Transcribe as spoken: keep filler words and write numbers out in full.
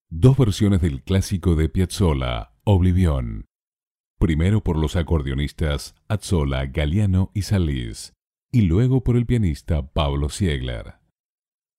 Dos versiones del clásico de Piazzolla, Oblivion. Primero por los acordeonistas Azzolla, Galliano y Salís, y luego por el pianista Pablo Siegler.